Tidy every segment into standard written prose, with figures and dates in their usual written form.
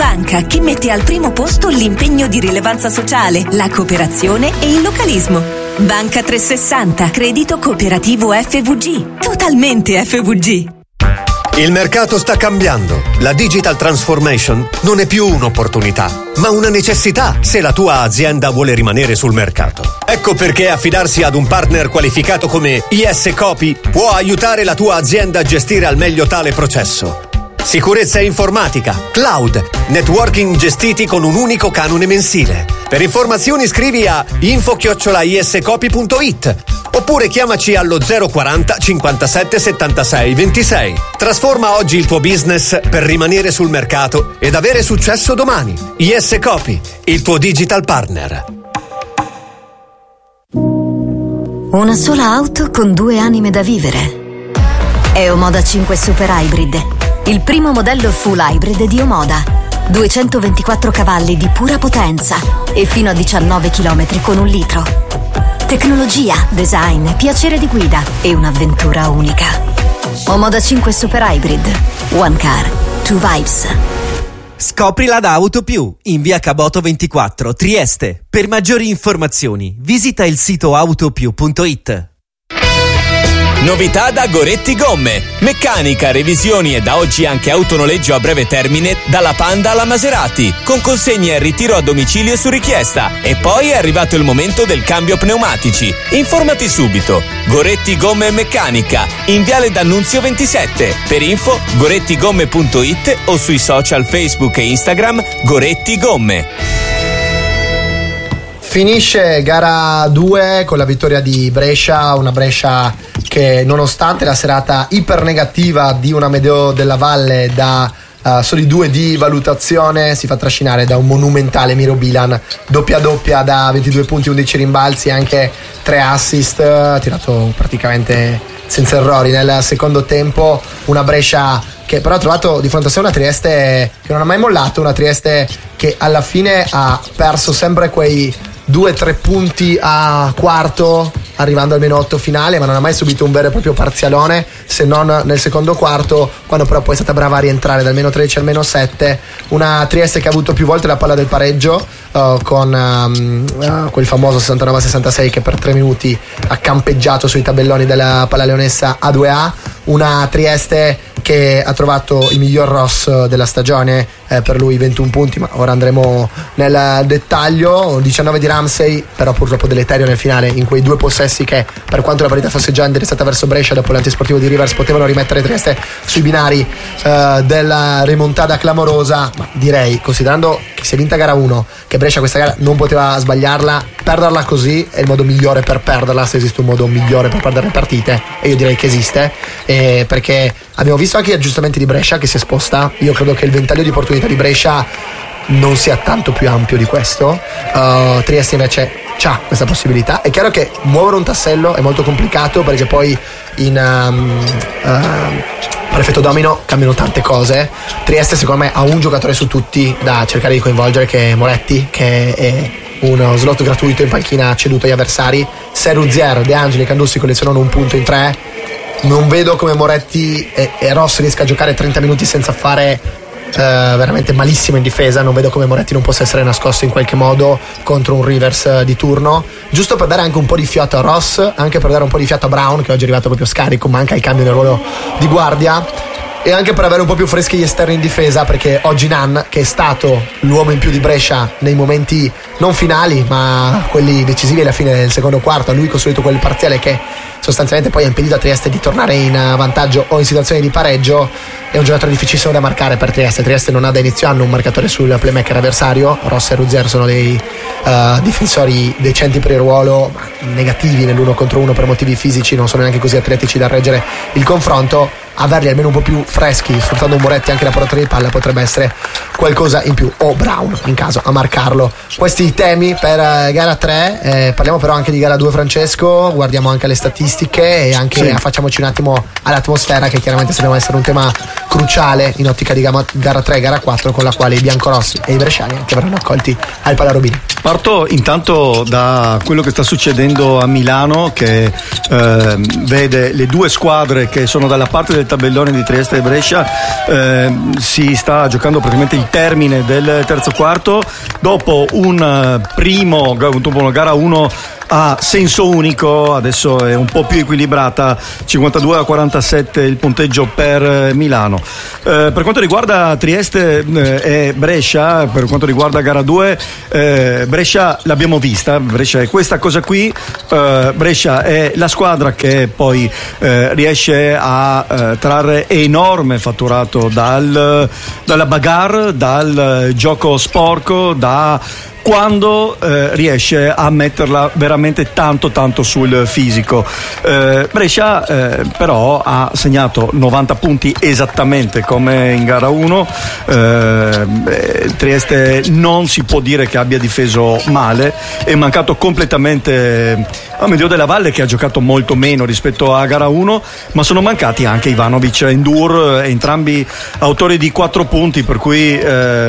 banca che mette al primo posto l'impegno di rilevanza sociale, la cooperazione e il localismo. Banca 360, credito cooperativo FVG. Totalmente FVG. Il mercato sta cambiando. La digital transformation non è più un'opportunità, ma una necessità se la tua azienda vuole rimanere sul mercato. Ecco perché affidarsi ad un partner qualificato come IS Copy può aiutare la tua azienda a gestire al meglio tale processo. Sicurezza informatica, cloud, networking gestiti con un unico canone mensile. Per informazioni scrivi a info@iscopy.it oppure chiamaci allo 040 57 76 26. Trasforma oggi il tuo business per rimanere sul mercato ed avere successo domani. IS Copy, il tuo digital partner. Una sola auto con due anime da vivere. È Omoda 5 Super Hybrid, il primo modello full hybrid di Omoda. 224 cavalli di pura potenza e fino a 19 km con 1 litro. Tecnologia, design, piacere di guida e un'avventura unica. Omoda 5 Super Hybrid. One car, two vibes. Scoprila da Autopiù in via Caboto 24, Trieste. Per maggiori informazioni visita il sito autopiù.it. Novità da Goretti Gomme. Meccanica, revisioni e da oggi anche autonoleggio a breve termine dalla Panda alla Maserati, con consegne e ritiro a domicilio su richiesta. E poi è arrivato il momento del cambio pneumatici. Informati subito. Goretti Gomme e Meccanica, in viale D'Annunzio 27. Per info gorettigomme.it o sui social Facebook e Instagram Goretti Gomme. Finisce gara 2 con la vittoria di Brescia, una Brescia che nonostante la serata iper negativa di un Amedeo della Valle da soli 2 di valutazione si fa trascinare da un monumentale Miro Bilan, doppia da 22 punti, 11 rimbalzi, anche 3 assist, tirato praticamente senza errori nel secondo tempo. Una Brescia che però ha trovato di fronte a sé una Trieste che non ha mai mollato, una Trieste che alla fine ha perso sempre quei 2-3 punti a quarto, arrivando al -8 finale, ma non ha mai subito un vero e proprio parzialone, se non nel secondo quarto, quando però poi è stata brava a rientrare dal -13 al -7. Una Trieste che ha avuto più volte la palla del pareggio, con quel famoso 69-66 che per 3 minuti ha campeggiato sui tabelloni della Palla Leonessa A2A. Una Trieste che ha trovato il miglior Ross della stagione, per lui 21 punti, ma ora andremo nel dettaglio. 19 di Ramsey, però purtroppo deleterio nel finale, in quei 2 possessi che, per quanto la partita fosse già indirizzata verso Brescia dopo l'antisportivo di Rivers, potevano rimettere Trieste sui binari della rimontada clamorosa. Ma direi, considerando che si è vinta gara 1, che Brescia questa gara non poteva sbagliarla, perderla così è il modo migliore per perderla, se esiste un modo migliore per perdere le partite, e io direi che esiste, perché abbiamo visto anche gli aggiustamenti di Brescia che si è sposta. Io credo che il ventaglio di opportunità di Brescia non sia tanto più ampio di questo. Trieste invece c'ha questa possibilità. È chiaro che muovere un tassello è molto complicato, perché poi per effetto domino cambiano tante cose. Trieste secondo me ha un giocatore su tutti da cercare di coinvolgere, che è Moretti, che è uno slot gratuito in panchina ceduto agli avversari. Se Ruzier, De Angeli e Candussi collezionano un punto in 3, non vedo come Moretti e Ross riesca a giocare 30 minuti senza fare veramente malissimo in difesa. Non vedo come Moretti non possa essere nascosto in qualche modo contro un Rivers di turno, giusto per dare anche un po' di fiato a Ross, anche per dare un po' di fiato a Brown, che oggi è arrivato proprio scarico, ma anche il cambio nel ruolo di guardia, e anche per avere un po' più freschi gli esterni in difesa, perché oggi Nan, che è stato l'uomo in più di Brescia nei momenti non finali ma quelli decisivi alla fine del secondo quarto, ha lui costruito quel parziale che sostanzialmente poi ha impedito a Trieste di tornare in vantaggio o in situazioni di pareggio. È un giocatore difficilissimo da marcare per Trieste. Trieste non ha da inizio anno un marcatore sul playmaker avversario. Ross e Ruzier sono dei difensori decenti per il ruolo, ma negativi nell'1 contro 1 per motivi fisici, non sono neanche così atletici da reggere il confronto. Averli almeno un po' più freschi, sfruttando Moretti anche la portatore di palla, potrebbe essere qualcosa in più, o Brown in caso a marcarlo. Questi i temi per gara 3. Parliamo però anche di gara 2, Francesco. Guardiamo anche le statistiche e anche facciamoci un attimo all'atmosfera, che chiaramente sappiamo essere un tema cruciale in ottica di gara 3 e gara 4, con la quale i biancorossi e i bresciani che verranno accolti al Palarobini. Parto intanto da quello che sta succedendo a Milano, che vede le 2 squadre che sono dalla parte del tabellone di Trieste e Brescia. Si sta giocando praticamente il termine del terzo quarto dopo una gara 1 a senso unico. Adesso è un po' più equilibrata, 52-47 il punteggio per Milano. Per quanto riguarda Trieste e Brescia, per quanto riguarda gara 2, Brescia l'abbiamo vista, Brescia è questa cosa qui, Brescia è la squadra che poi riesce a trarre enorme fatturato dalla bagarre, dal gioco sporco, da quando riesce a metterla veramente tanto sul fisico. Brescia però ha segnato 90 punti esattamente come in gara 1. Trieste non si può dire che abbia difeso male, è mancato completamente Amedeo Della Valle, che ha giocato molto meno rispetto a gara 1, ma sono mancati anche Ivanovic e Ndur, entrambi autori di 4 punti, per cui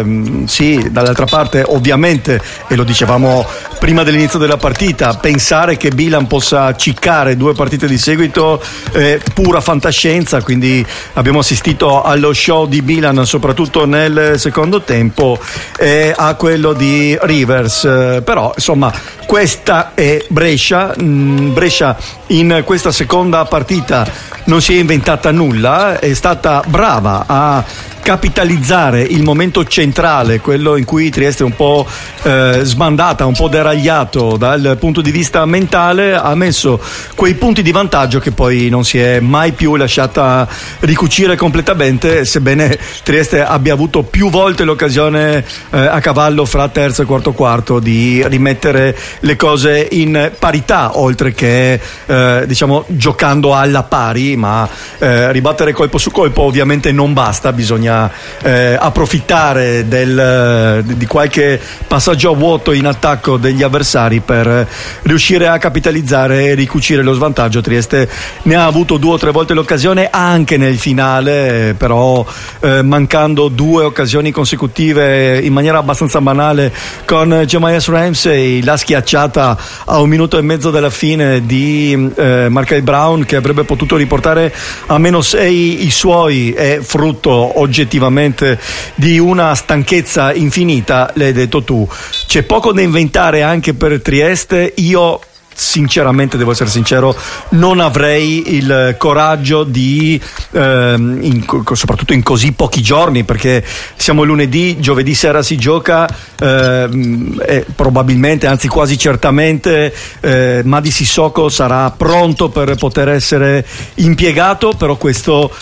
sì, dall'altra parte ovviamente, e lo dicevamo prima dell'inizio della partita, pensare che Bilan possa ciccare 2 partite di seguito è pura fantascienza, quindi abbiamo assistito allo show di Bilan soprattutto nel secondo tempo e a quello di Rivers, però insomma questa è Brescia. Brescia in questa seconda partita non si è inventata nulla, è stata brava a capitalizzare il momento centrale, quello in cui Trieste è un po' sbandata, un po' deragliato dal punto di vista mentale, ha messo quei punti di vantaggio che poi non si è mai più lasciata ricucire completamente, sebbene Trieste abbia avuto più volte l'occasione a cavallo fra terzo e quarto di rimettere le cose in parità, oltre che diciamo giocando alla pari, ma ribattere colpo su colpo ovviamente non basta, bisogna approfittare di qualche passaggio a vuoto in attacco degli avversari per riuscire a capitalizzare e ricucire lo svantaggio. Trieste ne ha avuto 2 o 3 volte l'occasione anche nel finale, però mancando 2 occasioni consecutive in maniera abbastanza banale con Jemias Ramsey, la schiacciata a 1 minuto e mezzo dalla fine di Markel Brown, che avrebbe potuto riportare a -6 i suoi, è frutto oggettivamente di una stanchezza infinita. L'hai detto tu, c'è poco da inventare anche per Trieste. Io sinceramente, devo essere sincero, non avrei il coraggio di soprattutto in così pochi giorni, perché siamo lunedì, giovedì sera si gioca, probabilmente, anzi quasi certamente Mady Sissoko sarà pronto per poter essere impiegato, però questo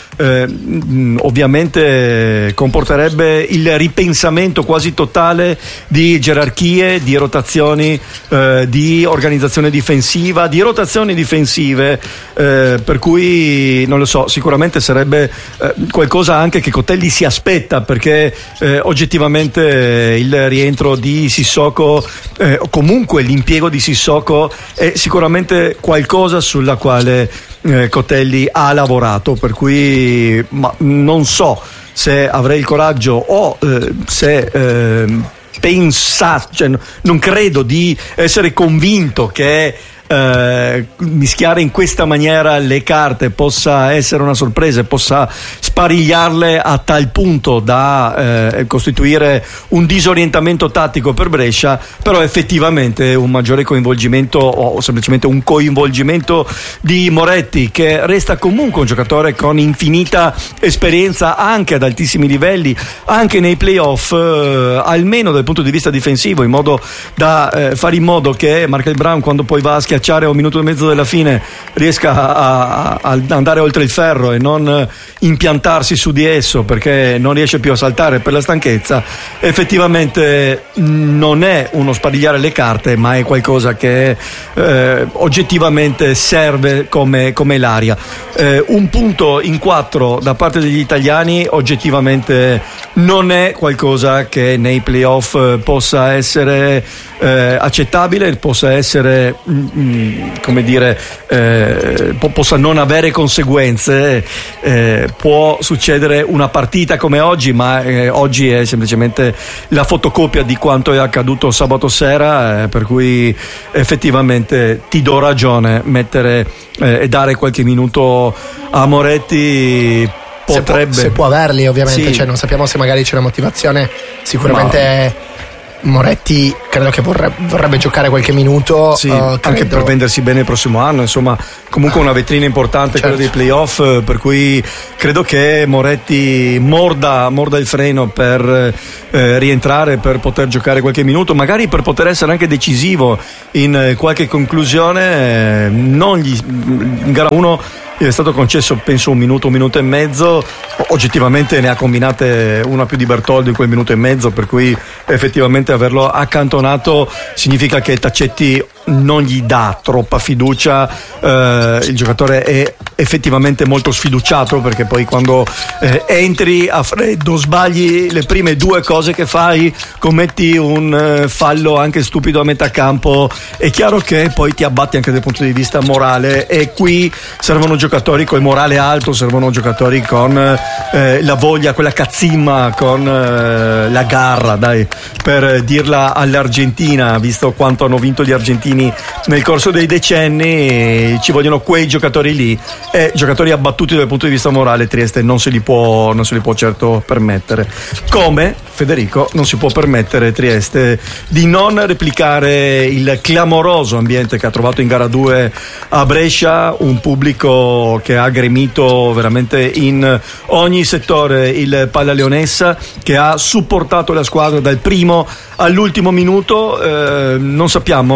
ovviamente comporterebbe il ripensamento quasi totale di gerarchie, di rotazioni, di organizzazione difensiva, di rotazioni difensive, per cui non lo so, sicuramente sarebbe qualcosa anche che Cotelli si aspetta, perché oggettivamente il rientro di Sissoko, comunque l'impiego di Sissoko, è sicuramente qualcosa sulla quale Cotelli ha lavorato, per cui non so se avrei il coraggio o se cioè, non credo di essere convinto che mischiare in questa maniera le carte possa essere una sorpresa e possa sparigliarle a tal punto da costituire un disorientamento tattico per Brescia, però effettivamente un maggiore coinvolgimento o semplicemente un coinvolgimento di Moretti, che resta comunque un giocatore con infinita esperienza anche ad altissimi livelli, anche nei playoff, almeno dal punto di vista difensivo, in modo da fare in modo che Markel Brown, quando poi va a schiacciare a 1 minuto e mezzo dalla fine, riesca a andare oltre il ferro e non impiantarsi su di esso perché non riesce più a saltare per la stanchezza. Effettivamente non è uno sparigliare le carte, ma è qualcosa che oggettivamente serve come l'aria. Un punto in 4 da parte degli italiani oggettivamente non è qualcosa che nei playoff possa essere accettabile, possa essere come dire, possa non avere conseguenze. Può succedere una partita come oggi, ma oggi è semplicemente la fotocopia di quanto è accaduto sabato sera, per cui effettivamente ti do ragione, mettere e dare qualche minuto a Moretti potrebbe, se può averli ovviamente, sì. Cioè, non sappiamo se magari c'è una motivazione, sicuramente Moretti credo che vorrebbe giocare qualche minuto, sì, anche per vendersi bene il prossimo anno, insomma comunque una vetrina importante, certo, quella dei playoff, per cui credo che Moretti morda il freno per rientrare, per poter giocare qualche minuto, magari per poter essere anche decisivo in qualche conclusione. In gara 1 è stato concesso penso un minuto e mezzo, oggettivamente ne ha combinate una più di Bertoldi in quel minuto e mezzo, per cui effettivamente averlo accantonato significa che Taccetti non gli dà troppa fiducia. Il giocatore è effettivamente molto sfiduciato, perché poi quando entri a freddo, sbagli le prime due cose che fai, commetti un fallo anche stupido a metà campo, è chiaro che poi ti abbatti anche dal punto di vista morale, e qui servono giocatori con il morale alto, servono giocatori con la voglia, quella cazzimma, con la garra, dai, per dirla all'Argentina, visto quanto hanno vinto gli argentini nel corso dei decenni. Ci vogliono quei giocatori lì, e giocatori abbattuti dal punto di vista morale Trieste non se li può certo permettere, come Federico non si può permettere Trieste di non replicare il clamoroso ambiente che ha trovato in gara 2 a Brescia, un pubblico che ha gremito veramente in ogni settore il Palla Leonessa, che ha supportato la squadra dal primo all'ultimo minuto. Non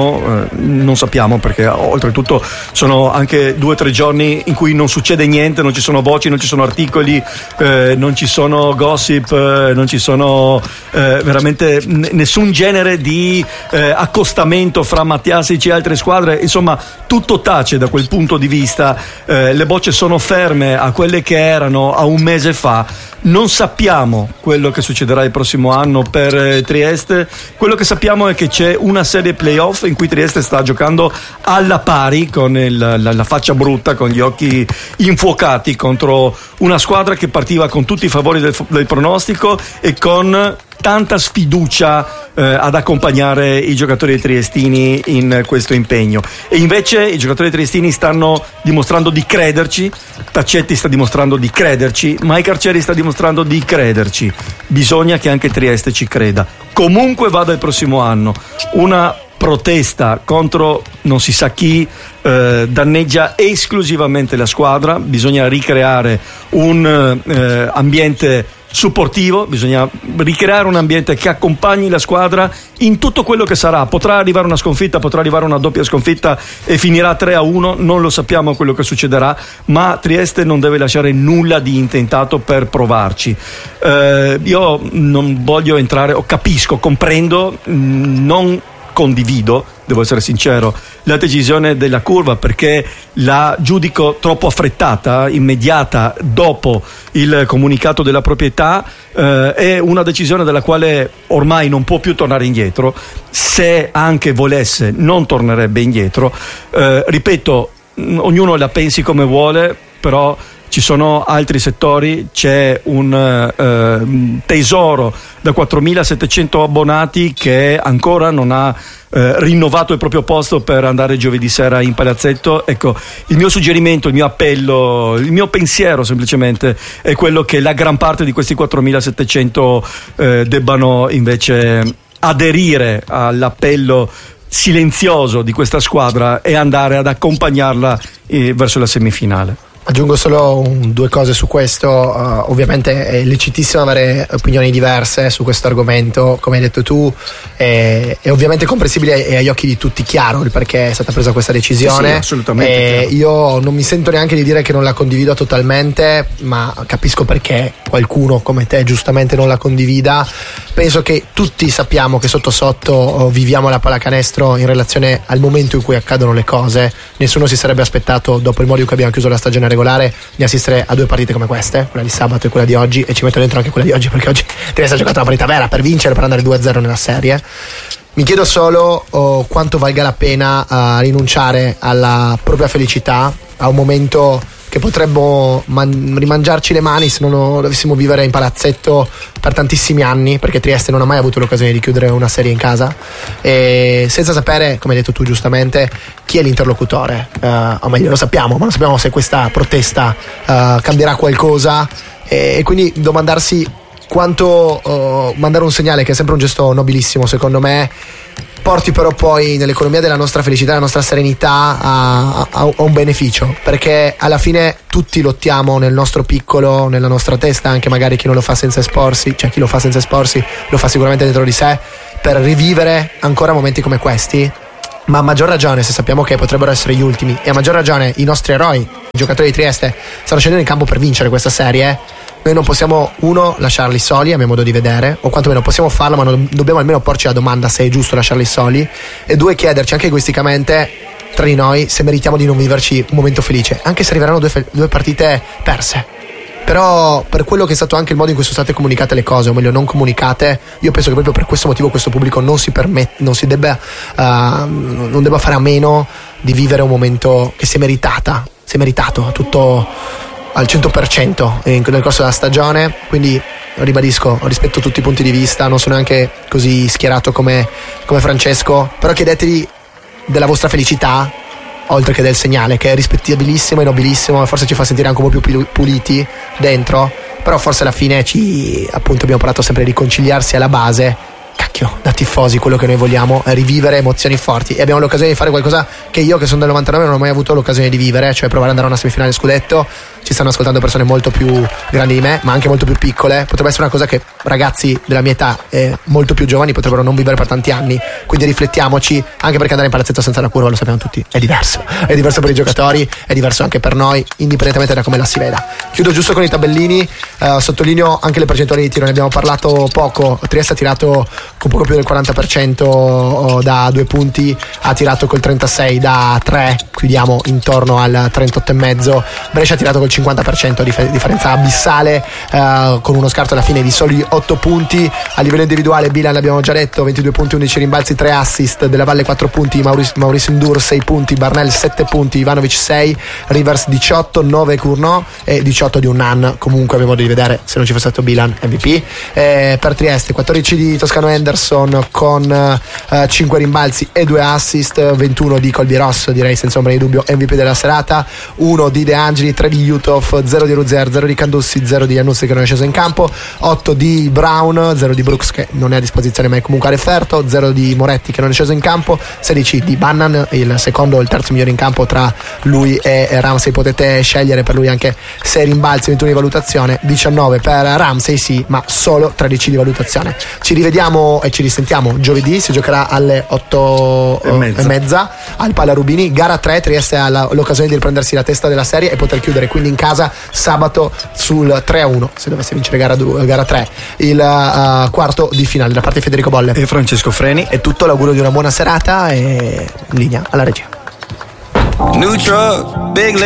sappiamo perché oltretutto sono anche 2 o 3 giorni in cui non succede niente, non ci sono voci, non ci sono articoli, non ci sono gossip, non ci sono veramente nessun genere di accostamento fra Mattiasic e altre squadre, insomma tutto tace da quel punto di vista. Le bocce sono ferme a quelle che erano a un mese fa. Non sappiamo quello che succederà il prossimo anno per Trieste. Quello che sappiamo è che c'è una serie playoff in cui Trieste sta giocando alla pari, con la faccia brutta, con gli occhi infuocati, contro una squadra che partiva con tutti i favori del pronostico e con tanta sfiducia ad accompagnare i giocatori triestini in questo impegno. E invece i giocatori triestini stanno dimostrando di crederci, Taccetti sta dimostrando di crederci, Mike Arcieri sta dimostrando di crederci. Bisogna che anche Trieste ci creda. Comunque vada il prossimo anno, una protesta contro non si sa chi danneggia esclusivamente la squadra. Bisogna ricreare un ambiente supportivo, bisogna ricreare un ambiente che accompagni la squadra in tutto quello che sarà. Potrà arrivare una sconfitta, potrà arrivare una doppia sconfitta e finirà 3-1, non lo sappiamo quello che succederà, ma Trieste non deve lasciare nulla di intentato per provarci. Io non voglio entrare, capisco, comprendo, non condivido, devo essere sincero, la decisione della curva, perché la giudico troppo affrettata, immediata dopo il comunicato della proprietà. È una decisione della quale ormai non può più tornare indietro. Se anche volesse non tornerebbe indietro. Ripeto, ognuno la pensi come vuole, però ci sono altri settori, c'è un tesoro da 4.700 abbonati che ancora non ha rinnovato il proprio posto per andare giovedì sera in palazzetto. Ecco, il mio suggerimento, il mio appello, il mio pensiero semplicemente è quello che la gran parte di questi 4.700 debbano invece aderire all'appello silenzioso di questa squadra e andare ad accompagnarla verso la semifinale. Aggiungo solo 2 cose su questo. Ovviamente è lecitissimo avere opinioni diverse su questo argomento, come hai detto tu, è ovviamente comprensibile e agli occhi di tutti chiaro il perché è stata presa questa decisione. Sì, assolutamente. Io non mi sento neanche di dire che non la condivido totalmente, ma capisco perché qualcuno come te giustamente non la condivida. Penso che tutti sappiamo che sotto sotto viviamo la pallacanestro in relazione al momento in cui accadono le cose. Nessuno si sarebbe aspettato, dopo il modo in cui abbiamo chiuso la stagione regolare, di assistere a 2 partite come queste, quella di sabato e quella di oggi, e ci metto dentro anche quella di oggi perché oggi Trieste ha giocato una partita vera per vincere, per andare 2-0 nella serie. Mi chiedo solo quanto valga la pena rinunciare alla propria felicità a un momento che potremmo rimangiarci le mani se non dovessimo vivere in palazzetto per tantissimi anni, perché Trieste non ha mai avuto l'occasione di chiudere una serie in casa, e senza sapere, come hai detto tu giustamente, chi è l'interlocutore, o meglio lo sappiamo, ma non sappiamo se questa protesta cambierà qualcosa, e quindi domandarsi quanto mandare un segnale, che è sempre un gesto nobilissimo secondo me, porti però poi nell'economia della nostra felicità, della nostra serenità a un beneficio, perché alla fine tutti lottiamo nel nostro piccolo, nella nostra testa, anche magari chi non lo fa senza esporsi, cioè chi lo fa senza esporsi lo fa sicuramente dentro di sé, per rivivere ancora momenti come questi, ma a maggior ragione se sappiamo che potrebbero essere gli ultimi, e a maggior ragione i nostri eroi, i giocatori di Trieste, stanno scendendo in campo per vincere questa serie. Noi non possiamo, uno, lasciarli soli a mio modo di vedere, o quantomeno possiamo farlo, ma dobbiamo almeno porci la domanda se è giusto lasciarli soli, e due, chiederci anche egoisticamente tra di noi se meritiamo di non viverci un momento felice, anche se arriveranno due partite perse. Però per quello che è stato anche il modo in cui sono state comunicate le cose, o meglio non comunicate, io penso che proprio per questo motivo questo pubblico non debba fare a meno di vivere un momento che si è meritato tutto al 100% nel corso della stagione. Quindi ribadisco, rispetto tutti i punti di vista, non sono neanche così schierato come Francesco, però chiedetevi della vostra felicità oltre che del segnale, che è rispettabilissimo e nobilissimo, e forse ci fa sentire anche un po' più puliti dentro, però forse alla fine appunto abbiamo parlato sempre di riconciliarsi alla base. Cacchio, da tifosi quello che noi vogliamo è rivivere emozioni forti, e abbiamo l'occasione di fare qualcosa che io, che sono del 99, non ho mai avuto l'occasione di vivere, cioè provare ad andare a una semifinale scudetto. Ci stanno ascoltando persone molto più grandi di me, ma anche molto più piccole. Potrebbe essere una cosa che ragazzi della mia età e molto più giovani potrebbero non vivere per tanti anni, quindi riflettiamoci, anche perché andare in palazzetto senza la curva, lo sappiamo tutti, è diverso per i giocatori, è diverso anche per noi, indipendentemente da come la si veda. Chiudo giusto con i tabellini, sottolineo anche le percentuali di tiro, ne abbiamo parlato poco. Trieste ha tirato con poco più del 40% da 2 punti, ha tirato col 36 da 3, chiudiamo intorno al 38,5. Brescia ha tirato col 50%, differenza abissale, con uno scarto alla fine di soli 8 punti. A livello individuale Bilan, l'abbiamo già detto, 22 punti, 11 rimbalzi, 3 assist. Della Valle 4 punti, Maurice Ndur 6 punti, Barnell 7 punti, Ivanovic 6, Rivers 18, 9 Cournot e 18 di Unnan. Comunque abbiamo modo di vedere, se non ci fosse stato Bilan, MVP. Per Trieste 14 di Toscano Henderson con 5 rimbalzi e 2 assist, 21 di Colby Ross, direi senza ombra di dubbio MVP della serata, 1 di De Angeli, 3 di Uthoff, 0 di Ruzier, 0 di Candussi, 0 di Iannuzzi che non è sceso in campo, 8 di Brown, 0 di Brooks che non è a disposizione ma è comunque a referto, 0 di Moretti che non è sceso in campo, 16 di Bannan, il secondo o il terzo migliore in campo tra lui e Ramsey, potete scegliere per lui anche 6 rimbalzi, 21 di valutazione, 19 per Ramsey sì, ma solo 13 di valutazione. Ci rivediamo e ci risentiamo giovedì, si giocherà alle 8:30 al Palla Rubini, gara 3. Trieste ha l'occasione di riprendersi la testa della serie e poter chiudere quindi in casa sabato sul 3-1 se dovesse vincere gara 3 il quarto di finale. Da parte di Federico Bolle e Francesco Freni è tutto, l'augurio di una buona serata e in linea alla regia.